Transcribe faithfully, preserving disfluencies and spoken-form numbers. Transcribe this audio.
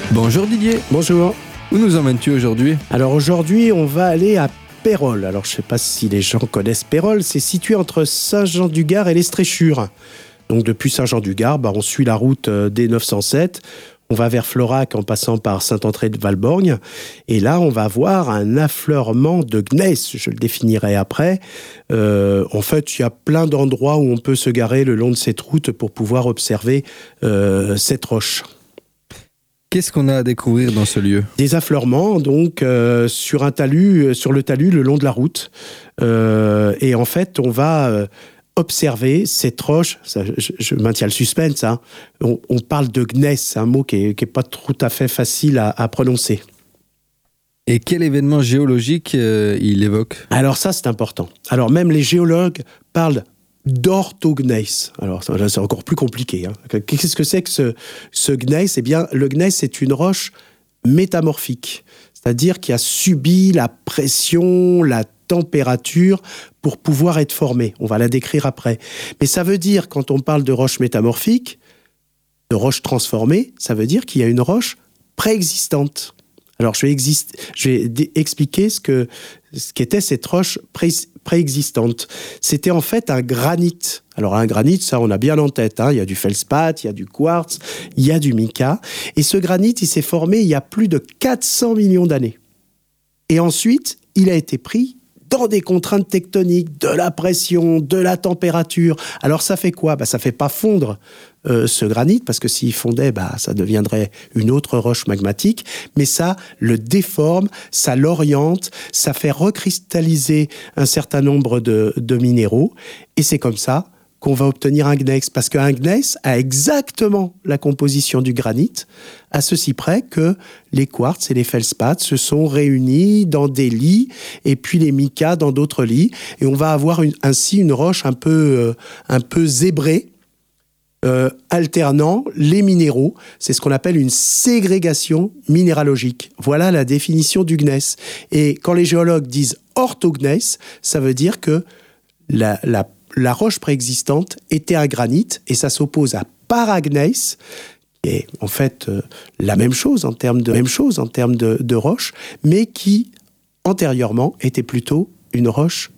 Bonjour Didier. Bonjour. Où nous emmènes-tu aujourd'hui ? Alors aujourd'hui, on va aller à Pérols. Alors je ne sais pas si les gens connaissent Pérols. C'est situé entre Saint-Jean-du-Gard et l'Estréchure. Donc depuis Saint-Jean-du-Gard, bah, on suit la route D neuf cent sept. On va vers Florac en passant par Saint-André-de-Valborgne. Et là, on va voir un affleurement de gneiss. Je le définirai après. Euh, en fait, il y a plein d'endroits où on peut se garer le long de cette route pour pouvoir observer euh, cette roche. Qu'est-ce qu'on a à découvrir dans ce lieu ? Des affleurements, donc, euh, sur un talus, sur le talus le long de la route. Euh, et en fait, on va euh, observer cette roche. Ça, je, je maintiens le suspense. Hein. On, on parle de gneiss, c'est un mot qui n'est pas tout à fait facile à, à prononcer. Et quel événement géologique euh, il évoque ? Alors ça, c'est important. Alors même les géologues parlent d'orthogneiss. Alors ça, c'est encore plus compliqué. Hein. Qu'est-ce que c'est que ce, ce gneiss ? Eh bien, le gneiss, c'est une roche métamorphique, c'est-à-dire qui a subi la pression, la température pour pouvoir être formée. On va la décrire après. Mais ça veut dire, quand on parle de roche métamorphique, de roche transformée, ça veut dire qu'il y a une roche préexistante. Alors, je vais, existe, je vais d- expliquer ce, que, ce qu'était cette roche pré- préexistante. C'était en fait un granit. Alors, un granit, ça, on a bien en tête. Hein. Il y a du feldspath, il y a du quartz, il y a du mica. Et ce granit, il s'est formé il y a plus de quatre cents millions d'années. Et ensuite, il a été pris dans des contraintes tectoniques, de la pression, de la température. Alors, ça fait quoi ? Bah, ça fait pas fondre euh, ce granit, parce que s'il fondait, bah, ça deviendrait une autre roche magmatique, mais ça le déforme, ça l'oriente, ça fait recristalliser un certain nombre de, de minéraux, et c'est comme ça qu'on va obtenir un gneiss, parce qu'un gneiss a exactement la composition du granit, à ceci près que les quartz et les feldspaths se sont réunis dans des lits, et puis les micas dans d'autres lits, et on va avoir une, ainsi une roche un peu, euh, un peu zébrée, Euh, alternant les minéraux. C'est ce qu'on appelle une ségrégation minéralogique. Voilà la définition du gneiss. Et quand les géologues disent orthogneiss, ça veut dire que la, la, la roche préexistante était un granit, et ça s'oppose à paragneiss, qui est en fait euh, la même chose en termes de, même chose en termes de, de roche, mais qui antérieurement était plutôt une roche